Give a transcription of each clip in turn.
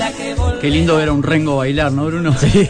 Qué lindo ver a un Rengo bailar, ¿no, Bruno? Sí.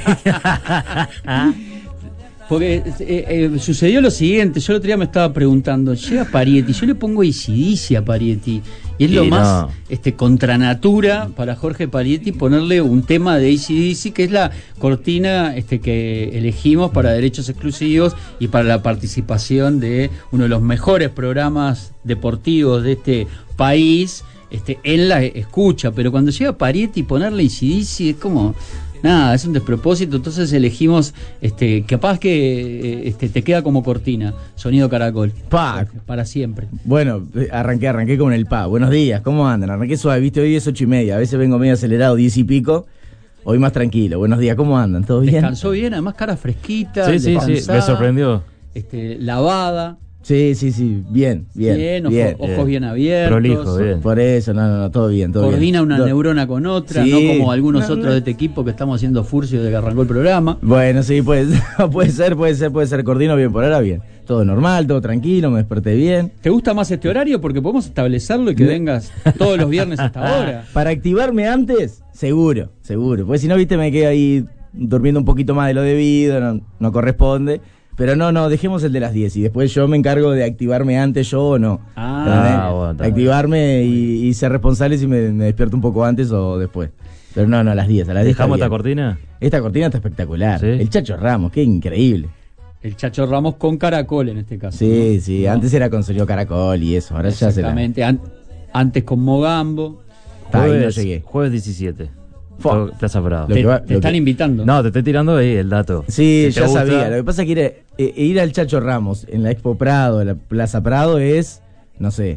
Porque sucedió lo siguiente, yo el otro día me estaba preguntando, llega Parietti, yo le pongo AC/DC a Parietti, y es lo más contra natura para Jorge Parietti ponerle un tema de AC/DC, que es la cortina que elegimos para derechos exclusivos y para la participación de uno de los mejores programas deportivos de este país, en la escucha, pero cuando llega Parietti ponerle AC/DC es como... Nada, es un despropósito, entonces elegimos, capaz que te queda como cortina, sonido caracol. Para siempre. Bueno, arranqué con el Buenos días, ¿cómo andan? Arranqué suave, viste, hoy es 8:30, a veces vengo medio acelerado, 10 y pico, hoy más tranquilo. Buenos días, ¿cómo andan? ¿Todo bien? Descansó bien, además cara fresquita. Sí, me sorprendió. Lavada. Sí, bien. Ojos bien abiertos. Prolijo, bien. Por eso, no, todo bien. Coordina una neurona con otra, no como algunos otros de este equipo que estamos haciendo furcio desde que arrancó el programa. Bueno, sí, puede ser, coordino bien, por ahora bien. Todo normal, todo tranquilo, me desperté bien. ¿Te gusta más este horario? Porque podemos establecerlo y que vengas todos los viernes hasta ahora. Para activarme antes, seguro. Porque si no, viste, me quedo ahí durmiendo un poquito más de lo debido, no corresponde. Pero no, dejemos el de las 10 y después yo me encargo de activarme antes yo o no. Bueno, activarme y ser responsable si me despierto un poco antes o después. Pero no, a las 10. ¿Dejamos esta cortina? Esta cortina está espectacular. ¿Sí? El Chacho Ramos, qué increíble. El Chacho Ramos con caracol en este caso. Sí, ¿no? Antes era con sonido caracol y eso, ahora ya será. Exactamente, antes con Mogambo. Ahí no llegué. Jueves 17. Plaza Prado. Te están invitando. No, te estoy tirando ahí el dato. Sí, ya sabía. Lo que pasa es que ir al Chacho Ramos en la Expo Prado, en la Plaza Prado es, no sé.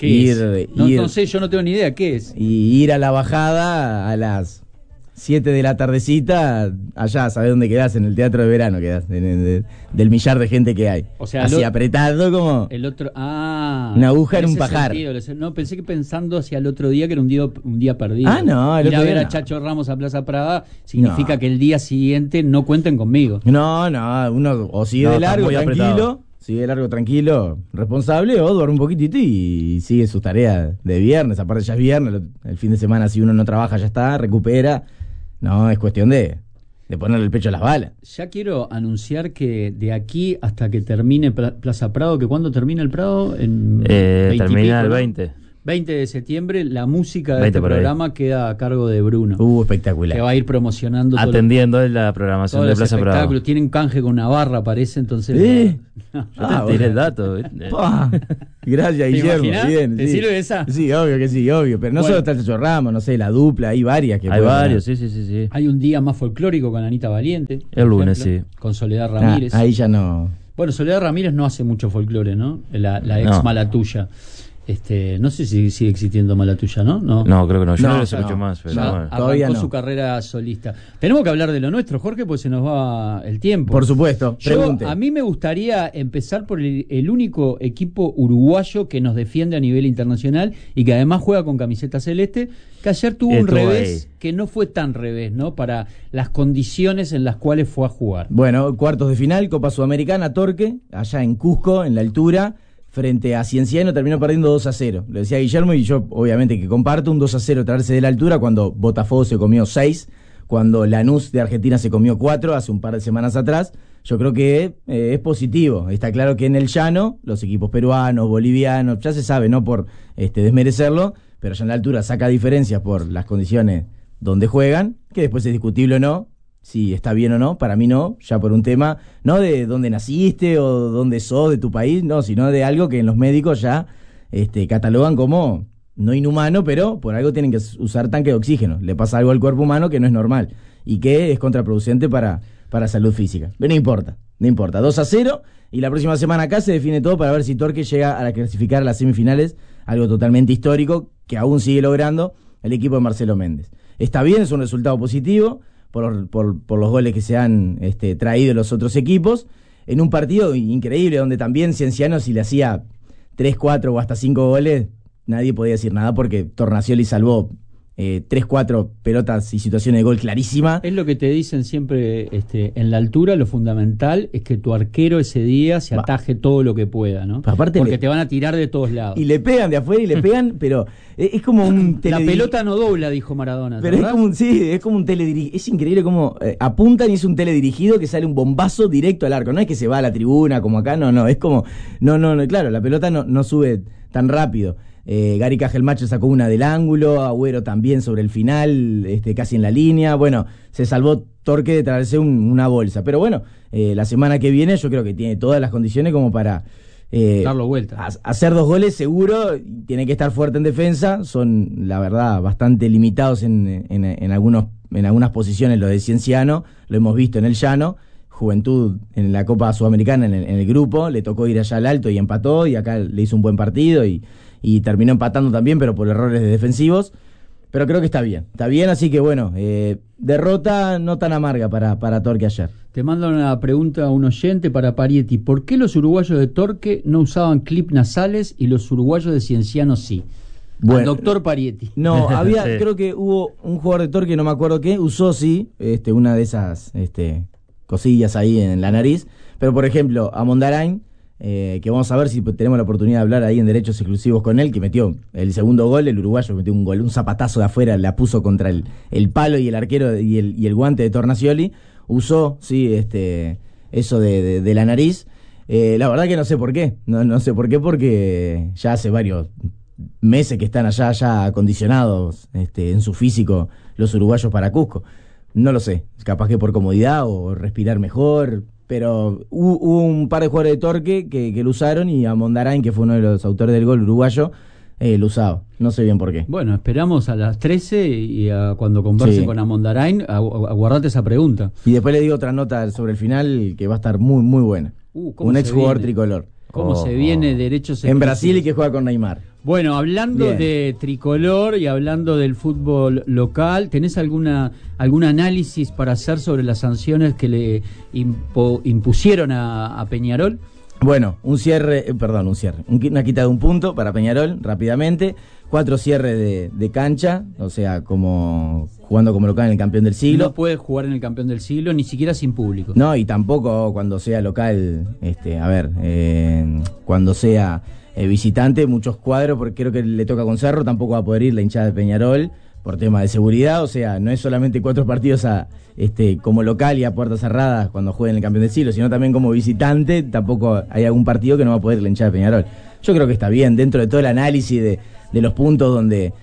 No sé, yo no tengo ni idea qué es. Y ir a la bajada a las 7 de la tardecita, allá, ¿sabés dónde quedás? En el Teatro de Verano quedás, del millar de gente que hay. O sea, así apretado como el otro, una aguja en un pajar. No, pensé que pensando hacia el otro día, que era un día perdido. No, el ir otro a ver día a Chacho Ramos a Plaza Prada significa que el día siguiente no cuenten conmigo. No, uno o sigue de largo, tranquilo. Sigue largo, tranquilo, responsable, o duerme un poquitito y sigue sus tareas de viernes. Aparte ya es viernes, el fin de semana si uno no trabaja ya está, recupera. No, es cuestión de ponerle el pecho a las balas. Ya quiero anunciar que de aquí hasta que termine Plaza Prado, que ¿cuándo termina el Prado? Termina el 20. 20 de septiembre, la música de este programa queda a cargo de Bruno. Espectacular. Que va a ir promocionando atendiendo la programación de Plaza Prado. Tienen canje con Navarra, parece, entonces... Yo te tiré el dato. Gracias, Guillermo. Bien, ¿Te sirve esa? Sí, obvio que sí, obvio. Pero no solo está el Chacho Ramos, no sé, la dupla, hay varias. Hay varios, sí. Hay un día más folclórico con Anita Valiente. El lunes, sí. Con Soledad Ramírez. Ahí ya no... Bueno, Soledad Ramírez no hace mucho folclore, ¿no? La ex Malatuya. No sé si sigue existiendo Malatuya, ¿no? No, creo que no. Yo no lo sé mucho más. Pero bueno. Arrancó su carrera solista. Tenemos que hablar de lo nuestro, Jorge, porque se nos va el tiempo. Por supuesto. A mí me gustaría empezar por el único equipo uruguayo que nos defiende a nivel internacional y que además juega con camiseta celeste, que ayer tuvo un revés que no fue tan revés, ¿no? Para las condiciones en las cuales fue a jugar. Bueno, cuartos de final, Copa Sudamericana, Torque, allá en Cusco, en la altura. Frente a Cienciano terminó perdiendo 2-0. Lo decía Guillermo y yo obviamente que comparto un 2-0 traerse de la altura cuando Botafogo se comió 6, cuando Lanús de Argentina se comió 4 hace un par de semanas atrás. Yo creo que es positivo. Está claro que en el llano los equipos peruanos, bolivianos, ya se sabe, no por desmerecerlo, pero ya en la altura saca diferencias por las condiciones donde juegan, que después es discutible o no. Si está bien o no, para mí no, ya por un tema, no de dónde naciste o dónde sos de tu país, no, sino de algo que en los médicos ya catalogan como no inhumano, pero por algo tienen que usar tanque de oxígeno. Le pasa algo al cuerpo humano que no es normal y que es contraproducente para salud física. Pero no importa, 2-0 y la próxima semana acá se define todo para ver si Torque llega a clasificar a las semifinales, algo totalmente histórico que aún sigue logrando el equipo de Marcelo Méndez. Está bien, es un resultado positivo. Por los goles que se han traído los otros equipos, en un partido increíble donde también Cienciano, si le hacía 3, 4 o hasta 5 goles, nadie podía decir nada porque Tornacioli salvó 3-4 pelotas y situaciones de gol clarísima. Es lo que te dicen siempre, en la altura lo fundamental es que tu arquero ese día se ataje todo lo que pueda, ¿no? Aparte porque te van a tirar de todos lados. Y le pegan de afuera y le pegan, pero es como un La pelota no dobla, dijo Maradona. Pero es como un teledirigido. Es increíble cómo apuntan y es un teledirigido que sale un bombazo directo al arco. No es que se va a la tribuna como acá, no, es como... No, claro, la pelota no sube tan rápido. Gary Cajelmacho sacó una del ángulo, Agüero también sobre el final, casi en la línea. Bueno, se salvó Torque de traerse una bolsa. Pero bueno, la semana que viene yo creo que tiene todas las condiciones como para darlo vuelta. Hacer 2 goles seguro. Tiene que estar fuerte en defensa. Son, la verdad, bastante limitados en algunas posiciones los de Cienciano. Lo hemos visto en el llano. Juventud en la Copa Sudamericana en el grupo, le tocó ir allá al alto y empató, y acá le hizo un buen partido y terminó empatando también, pero por errores defensivos. Pero creo que está bien, así que bueno, derrota no tan amarga para Torque ayer. Te manda una pregunta a un oyente para Parietti: ¿por qué los uruguayos de Torque no usaban clip nasales y los uruguayos de Cienciano sí? Bueno, al doctor Parietti. No, había, creo que hubo un jugador de Torque, no me acuerdo qué, usó sí, una de esas cosillas ahí en la nariz, pero por ejemplo a Mondarain, que vamos a ver si tenemos la oportunidad de hablar ahí en derechos exclusivos con él, que metió el segundo gol, el uruguayo metió un gol, un zapatazo de afuera, la puso contra el palo y el arquero y el guante de Tornacioli, usó sí eso de la nariz. La verdad que no sé por qué, no sé por qué, porque ya hace varios meses que están allá ya acondicionados en su físico los uruguayos para Cusco. No lo sé, capaz que por comodidad o respirar mejor, pero hubo un par de jugadores de Torque que lo usaron, y a Mondarain, que fue uno de los autores del gol uruguayo, lo usaba. No sé bien por qué. Bueno, esperamos a las 13 y cuando conversen con Mondarain, aguardate esa pregunta. Y después le digo otra nota sobre el final que va a estar muy, muy buena. Un ex jugador tricolor. ¿Cómo se viene derechos en Brasil y que juega con Neymar? Bueno, hablando de tricolor y hablando del fútbol local, ¿tenés algún análisis para hacer sobre las sanciones que le impusieron a Peñarol? Bueno, una quita de un punto para Peñarol, rápidamente. 4 cierres de cancha, o sea, como jugando como local en el campeón del siglo. No puede jugar en el campeón del siglo, ni siquiera sin público. No, y tampoco cuando sea local, cuando sea visitante, muchos cuadros, porque creo que le toca con Cerro, tampoco va a poder ir la hinchada de Peñarol por tema de seguridad. O sea, no es solamente 4 partidos como local y a puertas cerradas cuando juegue en el campeón del siglo, sino también como visitante. Tampoco hay algún partido que no va a poder ir la hinchada de Peñarol. Yo creo que está bien, dentro de todo el análisis de los puntos donde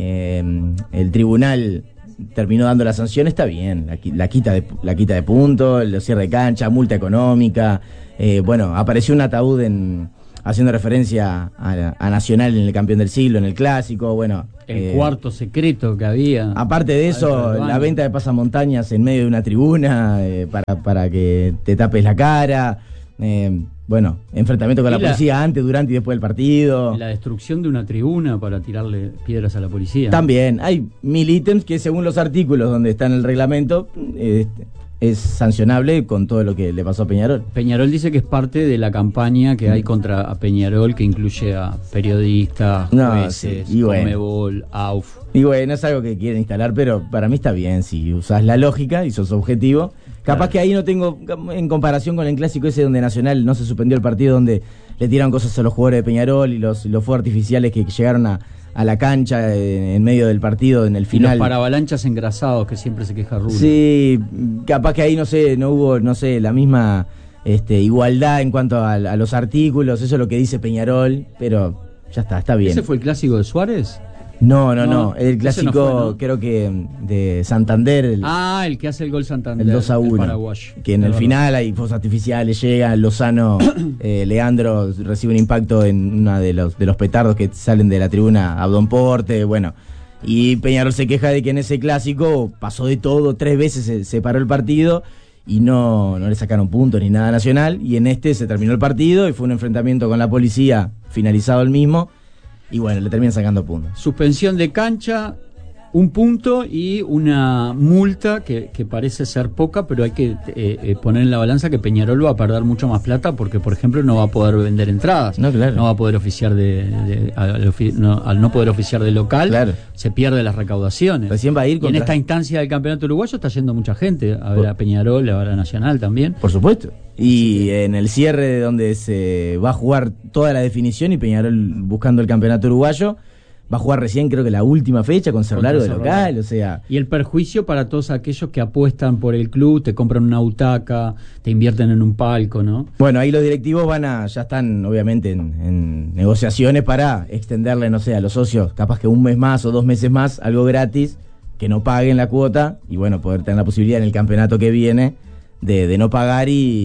el tribunal terminó dando la sanción, está bien, la quita de puntos, el cierre de cancha, multa económica. Apareció un ataúd haciendo referencia a Nacional en el campeón del siglo, en el clásico. El cuarto secreto que había. Aparte de eso, la venta de pasamontañas en medio de una tribuna para que te tapes la cara. Enfrentamiento con la policía antes, durante y después del partido. La destrucción de una tribuna para tirarle piedras a la policía. También hay 1000 ítems que, según los artículos donde está en el reglamento, es sancionable con todo lo que le pasó a Peñarol. Peñarol dice que es parte de la campaña que hay contra Peñarol, que incluye a periodistas, jueces, Conmebol, AUF. Y bueno, es algo que quieren instalar, pero para mí está bien si usás la lógica y sos objetivo. Capaz que ahí no tengo, en comparación con el clásico ese donde Nacional no se suspendió el partido, donde le tiraron cosas a los jugadores de Peñarol y los fuegos artificiales que llegaron a la cancha en medio del partido, en el final. Y los paravalanchas engrasados que siempre se queja Rulo. Sí, capaz que ahí no hubo la misma igualdad en cuanto a los artículos. Eso es lo que dice Peñarol, pero ya está bien. ¿Ese fue el clásico de Suárez? No. El clásico, no fue, ¿no? Creo que de Santander. El que hace el gol Santander. El 2-1. Que en el final hay fuegos artificiales, llegan Lozano, Leandro recibe un impacto en uno de los petardos que salen de la tribuna a Don Porte. Y Peñarol se queja de que en ese clásico pasó de todo, 3 veces se paró el partido y no le sacaron puntos ni nada a Nacional. Y en se terminó el partido y fue un enfrentamiento con la policía finalizado el mismo. Y le terminan sacando puntos. Suspensión de cancha, un punto y una multa que parece ser poca, pero hay que poner en la balanza que Peñarol va a perder mucho más plata porque, por ejemplo, no va a poder vender entradas, no, claro. No va a poder oficiar al no poder oficiar de local, claro. Se pierde las recaudaciones. Recién va a ir y en esta instancia del campeonato uruguayo está yendo mucha gente a ver a Peñarol, a ver a Nacional también. Por supuesto. Y en el cierre de donde se va a jugar toda la definición y Peñarol buscando el campeonato uruguayo, va a jugar recién creo que la última fecha con Cerro Largo de local, o sea... Y el perjuicio para todos aquellos que apuestan por el club, te compran una butaca, te invierten en un palco, ¿no? Bueno, ahí los directivos ya están obviamente en negociaciones para extenderle, no sé, a los socios, capaz que un mes más o 2 meses más, algo gratis, que no paguen la cuota y bueno, poder tener la posibilidad en el campeonato que viene de no pagar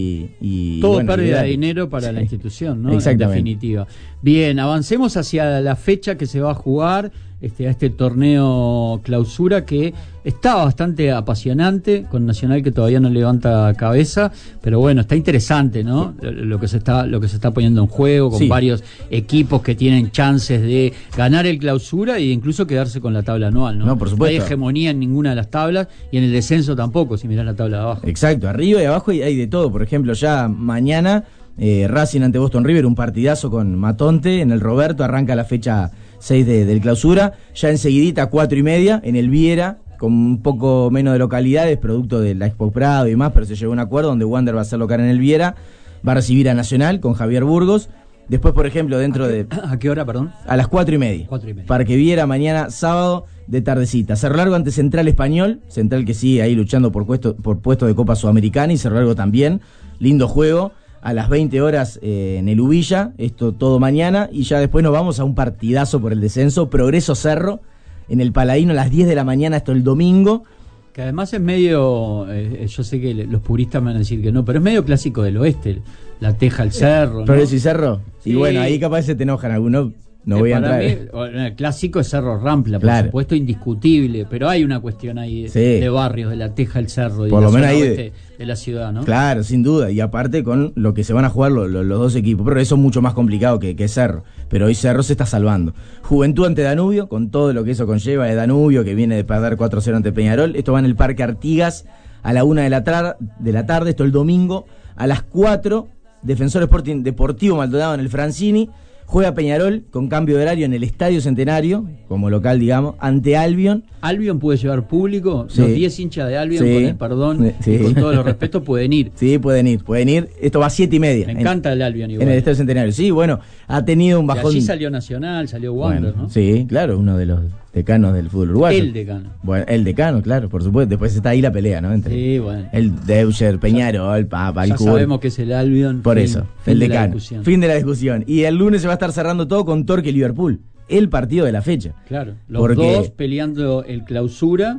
y todo bueno, pérdida de dinero para la institución, ¿no? Exactamente. En definitiva. Bien, avancemos hacia la fecha que se va a jugar a este torneo clausura que está bastante apasionante, con Nacional que todavía no levanta cabeza, pero bueno, está interesante, ¿no? Lo que se está poniendo en juego, con varios equipos que tienen chances de ganar el clausura e incluso quedarse con la tabla anual, ¿no? No, por supuesto. No hay hegemonía en ninguna de las tablas y en el descenso tampoco, si mirás la tabla de abajo. Exacto, arriba y abajo hay de todo. Por ejemplo, ya mañana Racing ante Boston River, un partidazo con Matonte en el Roberto, arranca la fecha 6 del clausura, ya enseguidita 4:30 en el Viera, con un poco menos de localidades, producto de la Expo Prado y demás, pero se llegó a un acuerdo donde Wander va a ser local en el Viera, va a recibir a Nacional con Javier Burgos. Después, por ejemplo, ¿A qué hora, perdón? A las 4:30. 4:30. Parque Viera, mañana sábado de tardecita. Cerro Largo ante Central Español, Central que sigue ahí luchando por puesto de Copa Sudamericana y Cerro Largo también. Lindo juego. A las 20 horas en el Ubilla, esto todo mañana, y ya después nos vamos a un partidazo por el descenso, Progreso Cerro, en el Paladino a las 10 de la mañana, esto el domingo. Que además es medio, yo sé que los puristas me van a decir que no, pero es medio clásico del oeste, la Teja al Cerro, ¿no? Progreso y Cerro, sí. Y bueno, ahí capaz se te enojan algunos. No voy a entrar. Mí, el clásico es Cerro Rampla, por supuesto, indiscutible, pero hay una cuestión ahí de barrios, de la Teja al Cerro, por lo menos ahí de la ciudad, ¿no? Claro, sin duda, y aparte con lo que se van a jugar los dos equipos, pero eso es mucho más complicado que Cerro, pero hoy Cerro se está salvando. Juventud ante Danubio, con todo lo que eso conlleva de Danubio, que viene de perder 4-0 ante Peñarol, esto va en el Parque Artigas a la 1 de la tarde, esto el domingo, a las 4, Defensor Sporting Deportivo Maldonado en el Francini. Juega Peñarol con cambio de horario en el Estadio Centenario, como local, digamos, ante Albion. ¿Albion puede llevar público? Sí. Los 10 hinchas de Albion, con el perdón y con todos los respetos, pueden ir. Sí, pueden ir. Esto va a 7:30. Me encanta el Albion igual. En el Estadio Centenario. Sí, bueno, ha tenido un bajón. Y allí salió Nacional, salió Wander, bueno, ¿no? Sí, claro, uno de los decanos del fútbol uruguayo. El decano. Bueno, el decano, claro, por supuesto. Después está ahí la pelea, ¿no? Sí, bueno. El Deutscher, Peñarol, Papa, el Ya sabemos que es el Albion. Por eso, el decano. Fin de la discusión. Y el lunes se va a estar cerrando todo con Torque y Liverpool. El partido de la fecha. Claro, los dos peleando el clausura.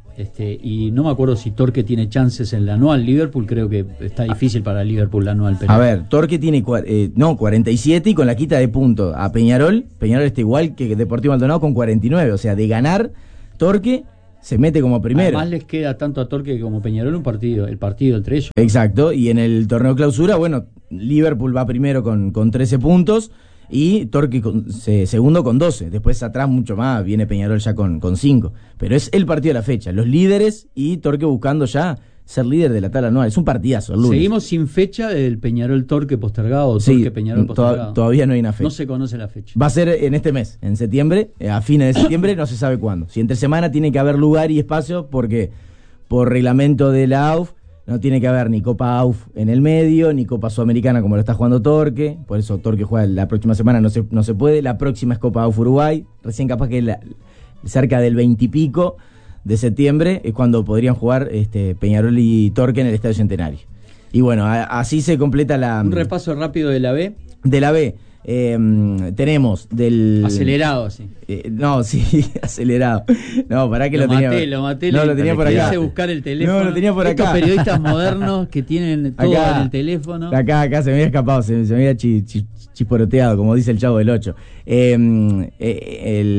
Y no me acuerdo si Torque tiene chances en la anual. Liverpool creo que está difícil para Liverpool la anual. Pero... A ver, Torque tiene 47 y con la quita de puntos a Peñarol está igual que Deportivo Maldonado con 49. O sea, de ganar, Torque se mete como primero. Además les queda tanto a Torque como Peñarol el partido entre ellos. Exacto, y en el torneo clausura, bueno, Liverpool va primero con 13 puntos. Y Torque segundo con 12. Después atrás mucho más, viene Peñarol ya con 5. Pero es el partido de la fecha. Los líderes y Torque buscando ya ser líder de la tabla anual. Es un partidazo el lunes. Seguimos sin fecha del Peñarol Torque postergado. Torque Peñarol postergado. Todavía no hay una fecha. No se conoce la fecha. Va a ser en este mes, en septiembre, a fines de septiembre, no se sabe cuándo. Si entre semana tiene que haber lugar y espacio, porque por reglamento de la AUF no tiene que haber ni Copa AUF en el medio, ni Copa Sudamericana como lo está jugando Torque. Por eso Torque juega la próxima semana, no se puede. La próxima es Copa AUF Uruguay. Recién capaz que cerca del 20 y pico de septiembre es cuando podrían jugar Peñarol y Torque en el Estadio Centenario. Y bueno, así se completa un repaso rápido de la B. De la B. Tenemos del... Acelerado, así. No, sí, acelerado. No, pará que lo tenía. Lo maté. No, lo tenía por acá. Quise buscar el teléfono. No, lo tenía por acá. Estos periodistas modernos que tienen todo acá, en el teléfono. Acá se me había escapado, se me había chisporoteado, como dice el Chavo del 8. En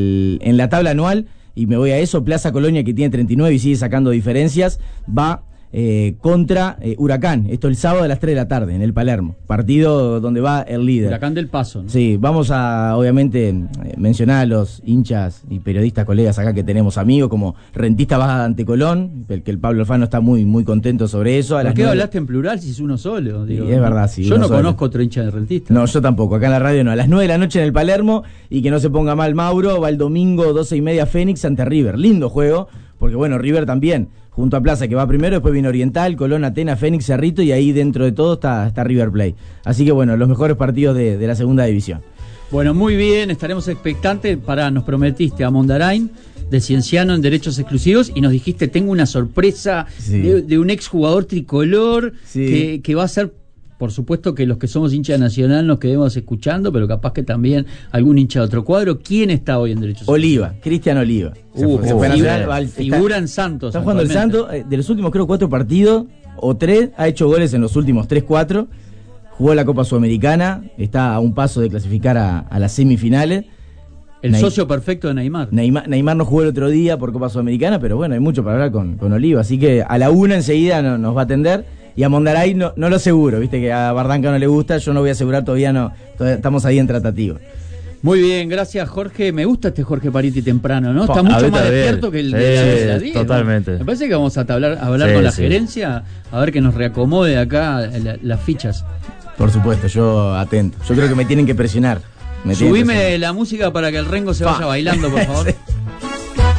la tabla anual, y me voy a eso, Plaza Colonia, que tiene 39 y sigue sacando diferencias, va contra Huracán. Esto el sábado a las 3 de la tarde en el Palermo. Partido donde va el líder. Huracán del Paso, ¿no? Sí, vamos a, obviamente, mencionar a los hinchas y periodistas, colegas acá que tenemos amigos, como Rentista Baja ante Colón, que el Pablo Alfano está muy, muy contento sobre eso. ¿Por qué hablaste en plural si es uno solo? Digo, sí, es verdad, sí. Yo no conozco otro hincha de Rentista. No, yo tampoco. Acá en la radio no. A las 9 de la noche en el Palermo, y que no se ponga mal Mauro, va el domingo 12:30 Fénix ante River. Lindo juego, porque bueno, River también, junto a Plaza, que va primero, después viene Oriental, Colón, Atenas, Fénix, Cerrito, y ahí dentro de todo está River Plate. Así que bueno, los mejores partidos de la segunda división. Bueno, muy bien, estaremos expectantes. Nos prometiste a Mondarain, de Cienciano en Derechos Exclusivos, y nos dijiste, tengo una sorpresa de un exjugador tricolor que va a ser, por supuesto que los que somos hincha de Nacional nos quedemos escuchando, pero capaz que también algún hincha de otro cuadro. ¿Quién está hoy en Derechos Oliva, Cristian Oliva. Figura en Santos. Está jugando el Santos, de los últimos creo 4 partidos, o 3, ha hecho goles en los últimos 3-4, jugó la Copa Sudamericana, está a un paso de clasificar a las semifinales. El socio perfecto de Neymar. Neymar no jugó el otro día por Copa Sudamericana, pero bueno, hay mucho para hablar con Oliva, así que a la 1 enseguida nos va a atender. Y a Mondaray no lo aseguro, viste que a Bardanca no le gusta, yo no voy a asegurar, todavía estamos ahí en tratativa. Muy bien, gracias Jorge. Me gusta este Jorge Parietti temprano, ¿no? Está mucho más despierto que el de la 10. Totalmente. ¿No? Me parece que vamos a hablar con la gerencia, a ver que nos reacomode acá las fichas. Por supuesto, yo atento. Yo creo que me tienen que presionar. Subime la música para que el Rengo se vaya bailando, por favor.